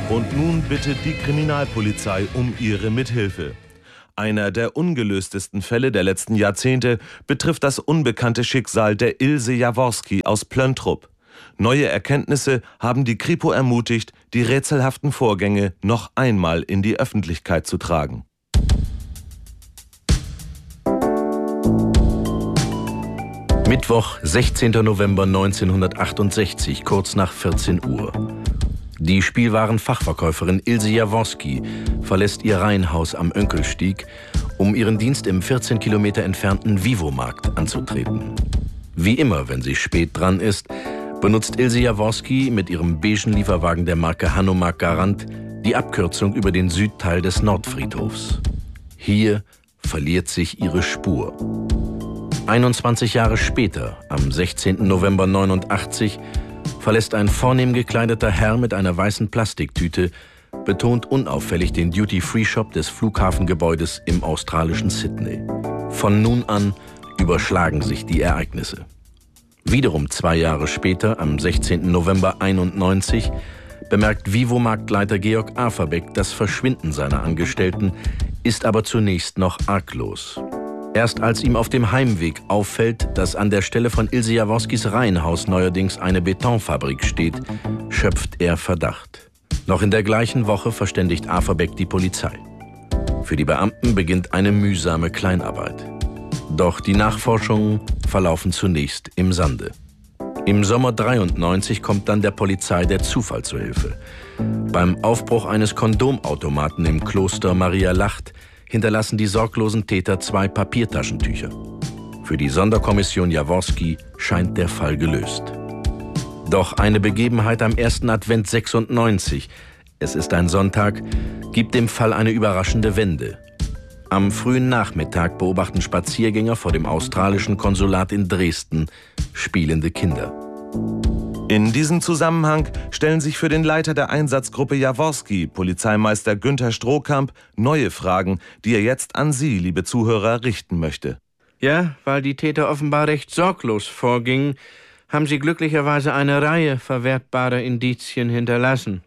Und nun bittet die Kriminalpolizei um ihre Mithilfe. Einer der ungelöstesten Fälle der letzten Jahrzehnte betrifft das unbekannte Schicksal der Ilse Jaworski aus Plöntrup. Neue Erkenntnisse haben die Kripo ermutigt, die rätselhaften Vorgänge noch einmal in die Öffentlichkeit zu tragen. Mittwoch, 16. November 1968, kurz nach 14 Uhr. Die Spielwarenfachverkäuferin Ilse Jaworski verlässt ihr Reihenhaus am Önkelstieg, um ihren Dienst im 14 Kilometer entfernten Vivo-Markt anzutreten. Wie immer, wenn sie spät dran ist, benutzt Ilse Jaworski mit ihrem beigen Lieferwagen der Marke Hanomag Garant die Abkürzung über den Südteil des Nordfriedhofs. Hier verliert sich ihre Spur. 21 Jahre später, am 16. November 1989, verlässt ein vornehm gekleideter Herr mit einer weißen Plastiktüte betont unauffällig den Duty-Free-Shop des Flughafengebäudes im australischen Sydney. Von nun an überschlagen sich die Ereignisse. Wiederum 2 Jahre später, am 16. November 1991, bemerkt Vivo-Marktleiter Georg Averbeck das Verschwinden seiner Angestellten, ist aber zunächst noch arglos. Erst als ihm auf dem Heimweg auffällt, dass an der Stelle von Ilse Jaworskis Reihenhaus neuerdings eine Betonfabrik steht, schöpft er Verdacht. Noch in der gleichen Woche verständigt Averbeck die Polizei. Für die Beamten beginnt eine mühsame Kleinarbeit. Doch die Nachforschungen verlaufen zunächst im Sande. Im Sommer 1993 kommt dann der Polizei der Zufall zur Hilfe. Beim Aufbruch eines Kondomautomaten im Kloster Maria Lacht hinterlassen die sorglosen Täter 2 Papiertaschentücher. Für die Sonderkommission Jaworski scheint der Fall gelöst. Doch eine Begebenheit am 1. Advent 96, es ist ein Sonntag, gibt dem Fall eine überraschende Wende. Am frühen Nachmittag beobachten Spaziergänger vor dem australischen Konsulat in Dresden spielende Kinder. In diesem Zusammenhang stellen sich für den Leiter der Einsatzgruppe Jaworski, Polizeimeister Günther Strohkamp, neue Fragen, die er jetzt an Sie, liebe Zuhörer, richten möchte. Ja, weil die Täter offenbar recht sorglos vorgingen, haben sie glücklicherweise eine Reihe verwertbarer Indizien hinterlassen.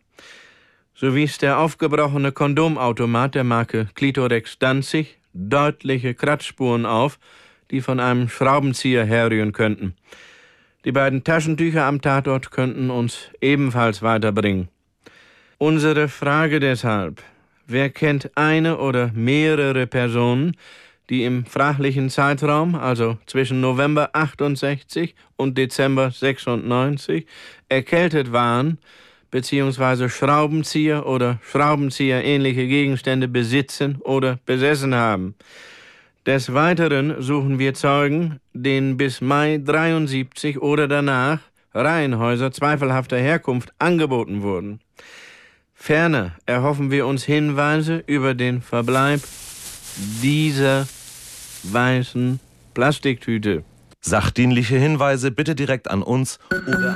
So wies der aufgebrochene Kondomautomat der Marke Clitorex Danzig deutliche Kratzspuren auf, die von einem Schraubenzieher herrühren könnten. Die beiden Taschentücher am Tatort könnten uns ebenfalls weiterbringen. Unsere Frage deshalb: Wer kennt eine oder mehrere Personen, die im fraglichen Zeitraum, also zwischen November 68 und Dezember 96, erkältet waren, beziehungsweise Schraubenzieher oder Schraubenzieher-ähnliche Gegenstände besitzen oder besessen haben? Des Weiteren suchen wir Zeugen, denen bis Mai 73 oder danach Reihenhäuser zweifelhafter Herkunft angeboten wurden. Ferner erhoffen wir uns Hinweise über den Verbleib dieser weißen Plastiktüte. Sachdienliche Hinweise bitte direkt an uns oder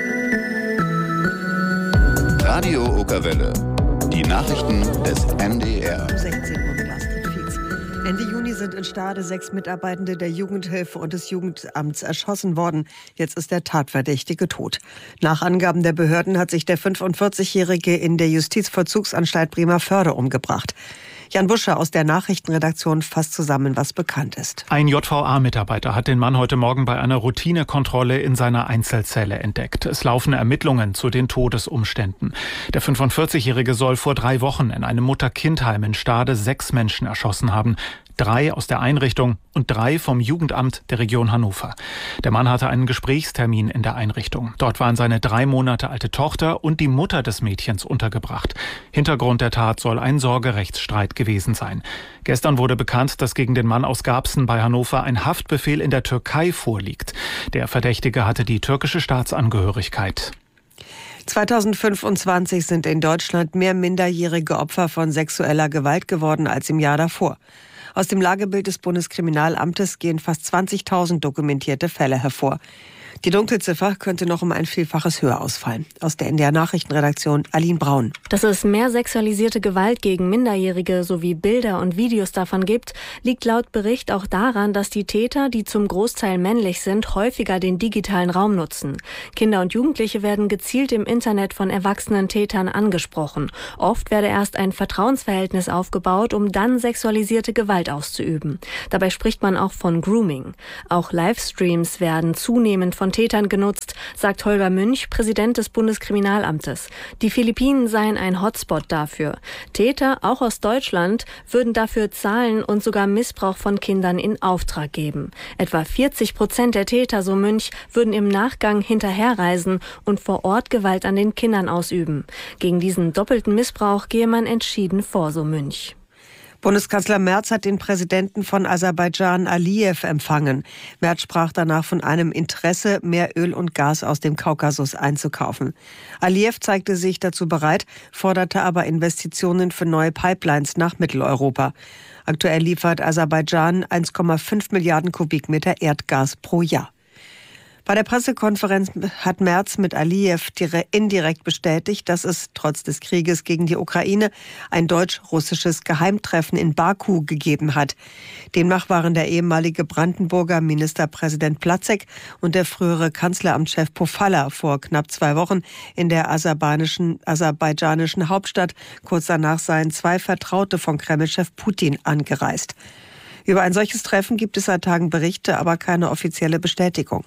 Radio Okerwelle. Die Nachrichten des MDR. 16 Uhr mit Astrid Fietz. Ende Juni sind in Stade 6 Mitarbeitende der Jugendhilfe und des Jugendamts erschossen worden. Jetzt ist der Tatverdächtige tot. Nach Angaben der Behörden hat sich der 45-Jährige in der Justizvollzugsanstalt Bremervörde umgebracht. Jan Busche aus der Nachrichtenredaktion fasst zusammen, was bekannt ist. Ein JVA-Mitarbeiter hat den Mann heute Morgen bei einer Routinekontrolle in seiner Einzelzelle entdeckt. Es laufen Ermittlungen zu den Todesumständen. Der 45-Jährige soll vor 3 Wochen in einem Mutter-Kind-Heim in Stade 6 Menschen erschossen haben. 3 aus der Einrichtung und 3 vom Jugendamt der Region Hannover. Der Mann hatte einen Gesprächstermin in der Einrichtung. Dort waren seine 3 Monate alte Tochter und die Mutter des Mädchens untergebracht. Hintergrund der Tat soll ein Sorgerechtsstreit gewesen sein. Gestern wurde bekannt, dass gegen den Mann aus Garbsen bei Hannover ein Haftbefehl in der Türkei vorliegt. Der Verdächtige hatte die türkische Staatsangehörigkeit. 2025 sind in Deutschland mehr minderjährige Opfer von sexueller Gewalt geworden als im Jahr davor. Aus dem Lagebild des Bundeskriminalamtes gehen fast 20.000 dokumentierte Fälle hervor. Die Dunkelziffer könnte noch um ein Vielfaches höher ausfallen. Aus der NDR Nachrichtenredaktion Aline Braun. Dass es mehr sexualisierte Gewalt gegen Minderjährige sowie Bilder und Videos davon gibt, liegt laut Bericht auch daran, dass die Täter, die zum Großteil männlich sind, häufiger den digitalen Raum nutzen. Kinder und Jugendliche werden gezielt im Internet von erwachsenen Tätern angesprochen. Oft werde erst ein Vertrauensverhältnis aufgebaut, um dann sexualisierte Gewalt auszuüben. Dabei spricht man auch von Grooming. Auch Livestreams werden zunehmend von Tätern genutzt, sagt Holger Münch, Präsident des Bundeskriminalamtes. Die Philippinen seien ein Hotspot dafür. Täter, auch aus Deutschland, würden dafür zahlen und sogar Missbrauch von Kindern in Auftrag geben. Etwa 40% der Täter, so Münch, würden im Nachgang hinterherreisen und vor Ort Gewalt an den Kindern ausüben. Gegen diesen doppelten Missbrauch gehe man entschieden vor, so Münch. Bundeskanzler Merz hat den Präsidenten von Aserbaidschan Aliyev empfangen. Merz sprach danach von einem Interesse, mehr Öl und Gas aus dem Kaukasus einzukaufen. Aliyev zeigte sich dazu bereit, forderte aber Investitionen für neue Pipelines nach Mitteleuropa. Aktuell liefert Aserbaidschan 1,5 Milliarden Kubikmeter Erdgas pro Jahr. Bei der Pressekonferenz hat Merz mit Aliyev indirekt bestätigt, dass es trotz des Krieges gegen die Ukraine ein deutsch-russisches Geheimtreffen in Baku gegeben hat. Demnach waren der ehemalige Brandenburger Ministerpräsident Platzek und der frühere Kanzleramtschef Pofalla vor knapp 2 Wochen in der aserbaidschanischen Hauptstadt. Kurz danach seien 2 Vertraute von Kremlchef Putin angereist. Über ein solches Treffen gibt es seit Tagen Berichte, aber keine offizielle Bestätigung.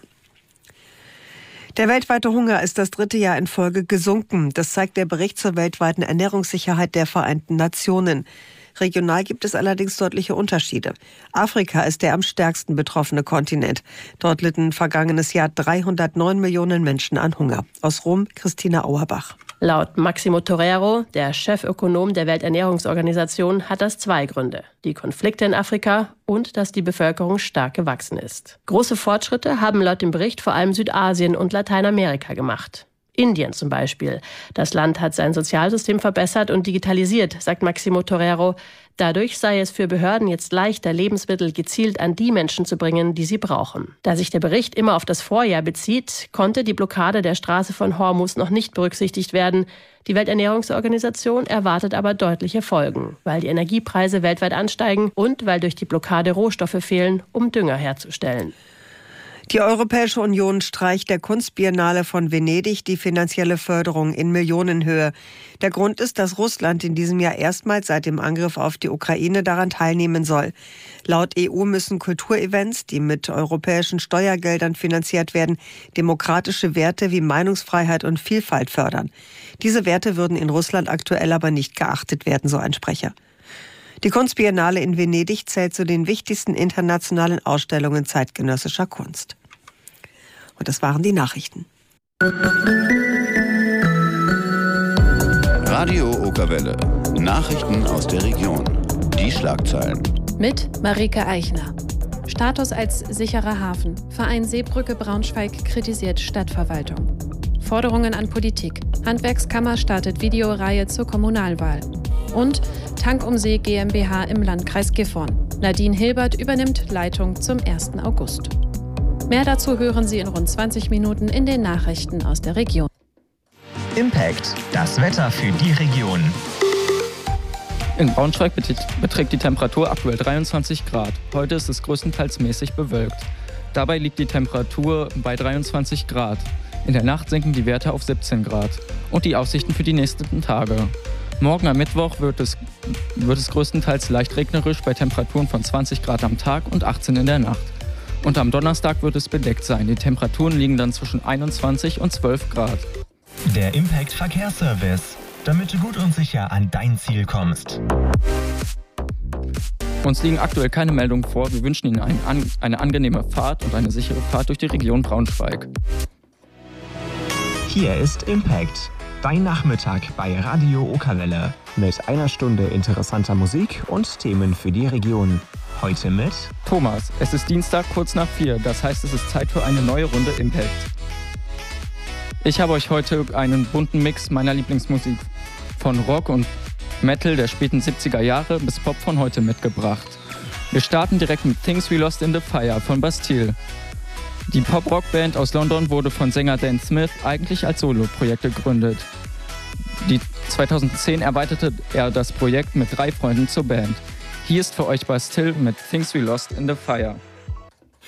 Der weltweite Hunger ist das 3. Jahr in Folge gesunken. Das zeigt der Bericht zur weltweiten Ernährungssicherheit der Vereinten Nationen. Regional gibt es allerdings deutliche Unterschiede. Afrika ist der am stärksten betroffene Kontinent. Dort litten vergangenes Jahr 309 Millionen Menschen an Hunger. Aus Rom, Christina Auerbach. Laut Maximo Torero, der Chefökonom der Welternährungsorganisation, hat das 2 Gründe. Die Konflikte in Afrika und dass die Bevölkerung stark gewachsen ist. Große Fortschritte haben laut dem Bericht vor allem Südasien und Lateinamerika gemacht. Indien zum Beispiel. Das Land hat sein Sozialsystem verbessert und digitalisiert, sagt Maximo Torero. Dadurch sei es für Behörden jetzt leichter, Lebensmittel gezielt an die Menschen zu bringen, die sie brauchen. Da sich der Bericht immer auf das Vorjahr bezieht, konnte die Blockade der Straße von Hormuz noch nicht berücksichtigt werden. Die Welternährungsorganisation erwartet aber deutliche Folgen, weil die Energiepreise weltweit ansteigen und weil durch die Blockade Rohstoffe fehlen, um Dünger herzustellen. Die Europäische Union streicht der Kunstbiennale von Venedig die finanzielle Förderung in Millionenhöhe. Der Grund ist, dass Russland in diesem Jahr erstmals seit dem Angriff auf die Ukraine daran teilnehmen soll. Laut EU müssen Kulturevents, die mit europäischen Steuergeldern finanziert werden, demokratische Werte wie Meinungsfreiheit und Vielfalt fördern. Diese Werte würden in Russland aktuell aber nicht geachtet werden, so ein Sprecher. Die Kunstbiennale in Venedig zählt zu den wichtigsten internationalen Ausstellungen zeitgenössischer Kunst. Und das waren die Nachrichten. Radio Okerwelle. Nachrichten aus der Region. Die Schlagzeilen. Mit Marike Eichner. Status als sicherer Hafen. Verein Seebrücke Braunschweig kritisiert Stadtverwaltung. Forderungen an Politik. Handwerkskammer startet Videoreihe zur Kommunalwahl. Und Tank um See GmbH im Landkreis Gifhorn. Nadine Hilbert übernimmt Leitung zum 1. August. Mehr dazu hören Sie in rund 20 Minuten in den Nachrichten aus der Region. Impact, das Wetter für die Region. In Braunschweig beträgt die Temperatur aktuell 23 Grad. Heute ist es größtenteils mäßig bewölkt. Dabei liegt die Temperatur bei 23 Grad. In der Nacht sinken die Werte auf 17 Grad. Und die Aussichten für die nächsten Tage. Morgen am Mittwoch wird es größtenteils leicht regnerisch bei Temperaturen von 20 Grad am Tag und 18 in der Nacht. Und am Donnerstag wird es bedeckt sein. Die Temperaturen liegen dann zwischen 21 und 12 Grad. Der Impact Verkehrsservice, damit du gut und sicher an dein Ziel kommst. Uns liegen aktuell keine Meldungen vor. Wir wünschen Ihnen eine angenehme Fahrt und eine sichere Fahrt durch die Region Braunschweig. Hier ist Impact, dein Nachmittag bei Radio Okerwelle. Mit einer Stunde interessanter Musik und Themen für die Region. Heute mit Thomas. Es ist Dienstag, kurz nach 4. Das heißt, es ist Zeit für eine neue Runde Impact. Ich habe euch heute einen bunten Mix meiner Lieblingsmusik von Rock und Metal der späten 70er Jahre bis Pop von heute mitgebracht. Wir starten direkt mit Things We Lost in the Fire von Bastille. Die Pop-Rock-Band aus London wurde von Sänger Dan Smith eigentlich als Solo-Projekt gegründet. 2010 erweiterte er das Projekt mit 3 Freunden zur Band. Hier ist für euch Bastille mit Things We Lost in the Fire.